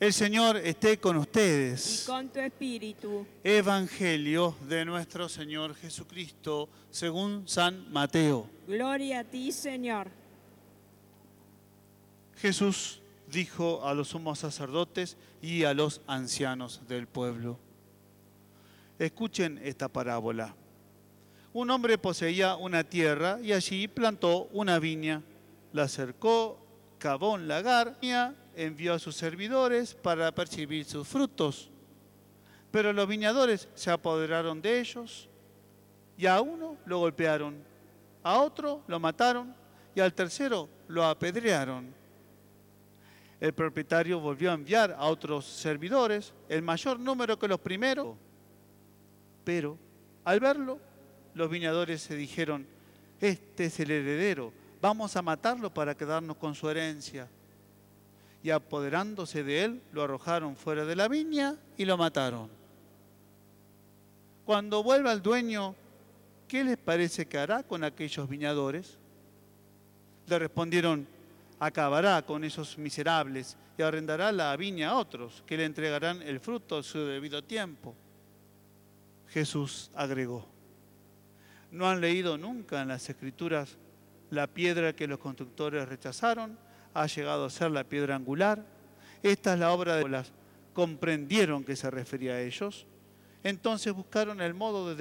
El Señor esté con y ustedes. con tu espíritu. Evangelio de nuestro Señor Jesucristo según San Mateo. Gloria a ti, Señor. Jesús dijo a los sumos sacerdotes y a los ancianos del pueblo: escuchen esta parábola. Un hombre poseía una tierra y allí plantó una viña. La cercó, cavó un lagar, envió a sus servidores para percibir sus frutos. Pero los viñadores se apoderaron de ellos y a uno lo golpearon, a otro lo mataron y al tercero lo apedrearon. El propietario volvió a enviar a otros servidores, el mayor número que los primeros, pero al verlo, los viñadores se dijeron: este es el heredero, vamos a matarlo para quedarnos con su herencia. Y apoderándose de él, lo arrojaron fuera de la viña y lo mataron. Cuando vuelva el dueño, ¿qué les parece que hará con aquellos viñadores? Le respondieron: acabará con esos miserables y arrendará la viña a otros, que le entregarán el fruto a su debido tiempo. Jesús agregó: ¿no han leído nunca en las Escrituras: la piedra que los constructores rechazaron ha llegado a ser la piedra angular? Esta es la obra de las. ¿Comprendieron que se refería a ellos? Entonces buscaron el modo de